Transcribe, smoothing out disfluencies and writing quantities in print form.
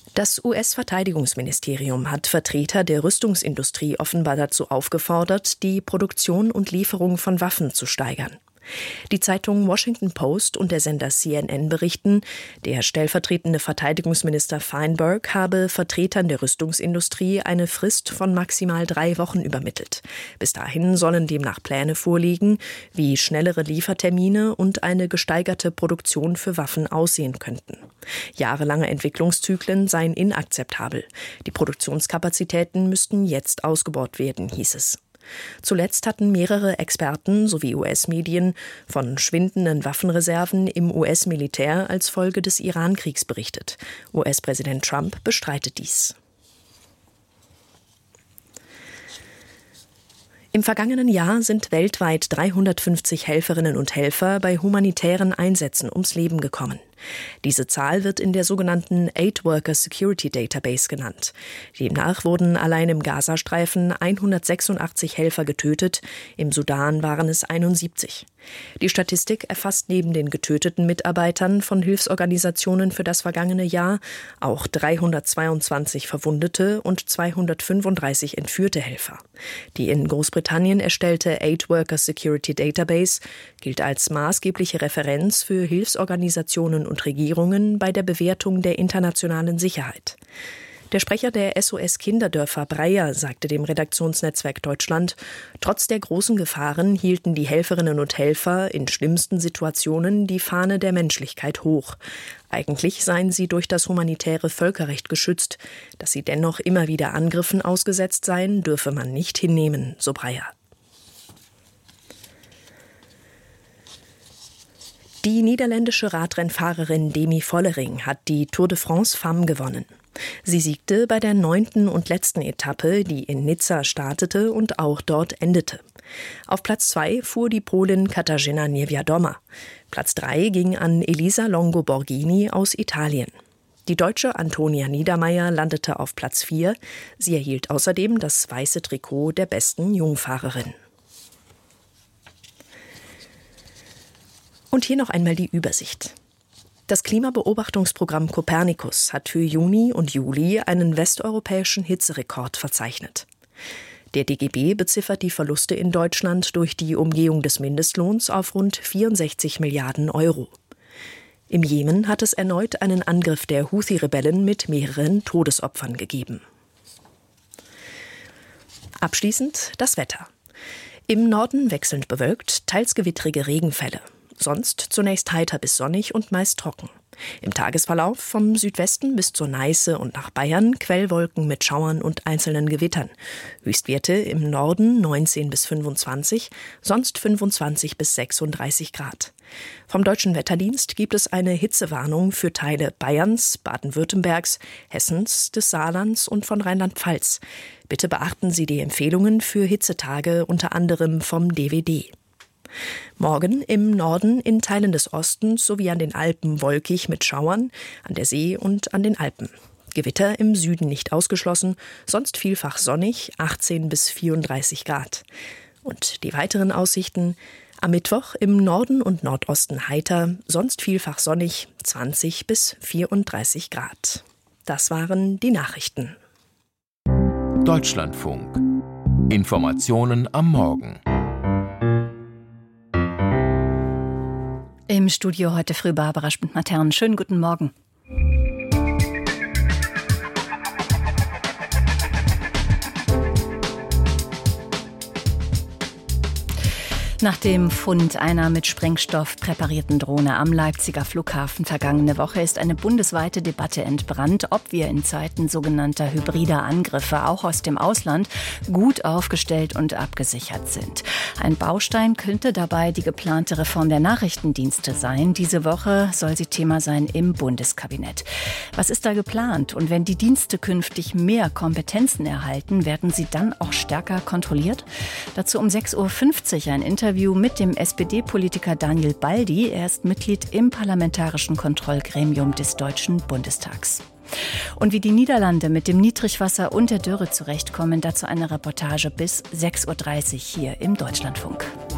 Das US-Verteidigungsministerium hat Vertreter der Rüstungsindustrie offenbar dazu aufgefordert, die Produktion und Lieferung von Waffen zu steigern. Die Zeitung Washington Post und der Sender CNN berichten, der stellvertretende Verteidigungsminister Feinberg habe Vertretern der Rüstungsindustrie eine Frist von maximal 3 Wochen übermittelt. Bis dahin sollen demnach Pläne vorliegen, wie schnellere Liefertermine und eine gesteigerte Produktion für Waffen aussehen könnten. Jahrelange Entwicklungszyklen seien inakzeptabel. Die Produktionskapazitäten müssten jetzt ausgebaut werden, hieß es. Zuletzt hatten mehrere Experten sowie US-Medien von schwindenden Waffenreserven im US-Militär als Folge des Iran-Kriegs berichtet. US-Präsident Trump bestreitet dies. Im vergangenen Jahr sind weltweit 350 Helferinnen und Helfer bei humanitären Einsätzen ums Leben gekommen. Diese Zahl wird in der sogenannten Aid Worker Security Database genannt. Demnach wurden allein im Gazastreifen 186 Helfer getötet, im Sudan waren es 71. Die Statistik erfasst neben den getöteten Mitarbeitern von Hilfsorganisationen für das vergangene Jahr auch 322 verwundete und 235 entführte Helfer. Die in Großbritannien erstellte Aid Worker Security Database gilt als maßgebliche Referenz für Hilfsorganisationen und Regierungen bei der Bewertung der internationalen Sicherheit. Der Sprecher der SOS Kinderdörfer Breyer sagte dem Redaktionsnetzwerk Deutschland, trotz der großen Gefahren hielten die Helferinnen und Helfer in schlimmsten Situationen die Fahne der Menschlichkeit hoch. Eigentlich seien sie durch das humanitäre Völkerrecht geschützt. Dass sie dennoch immer wieder Angriffen ausgesetzt seien, dürfe man nicht hinnehmen, so Breyer. Die niederländische Radrennfahrerin Demi Vollering hat die Tour de France Femmes gewonnen. Sie siegte bei der 9. und letzten Etappe, die in Nizza startete und auch dort endete. Auf Platz 2 fuhr die Polin Katarzyna Niewiadoma. Platz 3 ging an Elisa Longo Borghini aus Italien. Die Deutsche Antonia Niedermeier landete auf Platz 4. Sie erhielt außerdem das weiße Trikot der besten Jungfahrerin. Und hier noch einmal die Übersicht. Das Klimabeobachtungsprogramm Copernicus hat für Juni und Juli einen westeuropäischen Hitzerekord verzeichnet. Der DGB beziffert die Verluste in Deutschland durch die Umgehung des Mindestlohns auf rund 64 Milliarden Euro. Im Jemen hat es erneut einen Angriff der Houthi-Rebellen mit mehreren Todesopfern gegeben. Abschließend das Wetter. Im Norden wechselnd bewölkt, teils gewittrige Regenfälle. Sonst zunächst heiter bis sonnig und meist trocken. Im Tagesverlauf vom Südwesten bis zur Neiße und nach Bayern Quellwolken mit Schauern und einzelnen Gewittern. Höchstwerte im Norden 19 bis 25, sonst 25 bis 36 Grad. Vom Deutschen Wetterdienst gibt es eine Hitzewarnung für Teile Bayerns, Baden-Württembergs, Hessens, des Saarlands und von Rheinland-Pfalz. Bitte beachten Sie die Empfehlungen für Hitzetage unter anderem vom DWD. Morgen im Norden in Teilen des Ostens sowie an den Alpen wolkig mit Schauern, an der See und an den Alpen. Gewitter im Süden nicht ausgeschlossen, sonst vielfach sonnig, 18 bis 34 Grad. Und die weiteren Aussichten: am Mittwoch im Norden und Nordosten heiter, sonst vielfach sonnig, 20 bis 34 Grad. Das waren die Nachrichten. Deutschlandfunk. Informationen am Morgen. Im Studio heute früh Barbara Schmidt-Matern. Schönen guten Morgen. Nach dem Fund einer mit Sprengstoff präparierten Drohne am Leipziger Flughafen vergangene Woche ist eine bundesweite Debatte entbrannt, ob wir in Zeiten sogenannter hybrider Angriffe auch aus dem Ausland gut aufgestellt und abgesichert sind. Ein Baustein könnte dabei die geplante Reform der Nachrichtendienste sein. Diese Woche soll sie Thema sein im Bundeskabinett. Was ist da geplant? Und wenn die Dienste künftig mehr Kompetenzen erhalten, werden sie dann auch stärker kontrolliert? Dazu um 6.50 Uhr ein Interview mit dem SPD-Politiker Daniel Baldi. Er ist Mitglied im Parlamentarischen Kontrollgremium des Deutschen Bundestags. Und wie die Niederlande mit dem Niedrigwasser und der Dürre zurechtkommen, dazu eine Reportage bis 6.30 Uhr hier im Deutschlandfunk.